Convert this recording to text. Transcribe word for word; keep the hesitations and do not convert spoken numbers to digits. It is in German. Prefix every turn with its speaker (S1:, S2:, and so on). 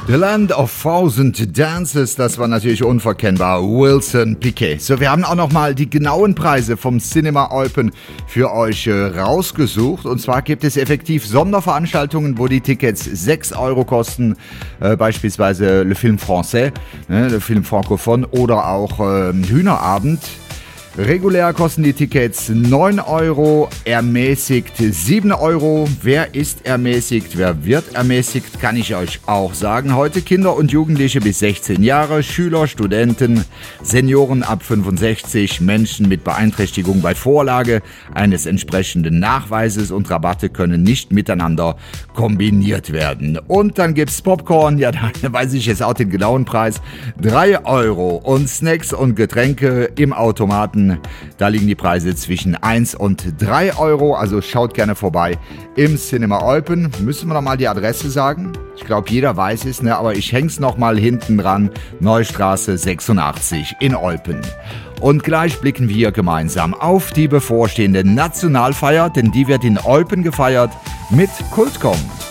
S1: The Land of Thousand Dances, das war natürlich unverkennbar. Wilson Piquet. So, wir haben auch nochmal die genauen Preise vom Cinema Eupen für euch äh, rausgesucht. Und zwar gibt es effektiv Sonderveranstaltungen, wo die Tickets sechs Euro kosten. Äh, beispielsweise Le Film Français, ne, Le Film Francophone oder auch äh, Hühnerabend. Regulär kosten die Tickets neun Euro, ermäßigt sieben Euro. Wer ist ermäßigt, wer wird ermäßigt, kann ich euch auch sagen. Heute Kinder und Jugendliche bis sechzehn Jahre, Schüler, Studenten, Senioren ab fünfundsechzig, Menschen mit Beeinträchtigung bei Vorlage eines entsprechenden Nachweises und Rabatte können nicht miteinander kombiniert werden. Und dann gibt's Popcorn, ja, da weiß ich jetzt auch den genauen Preis, drei Euro und Snacks und Getränke im Automaten. Da liegen die Preise zwischen eins und drei Euro, also schaut gerne vorbei im Cinema Eupen. Müssen wir noch mal die Adresse sagen? Ich glaube, jeder weiß es, ne? Aber ich häng's noch mal hinten dran. Neustraße sechsundachtzig in Eupen. Und gleich blicken wir gemeinsam auf die bevorstehende Nationalfeier, denn die wird in Eupen gefeiert mit Kultcom.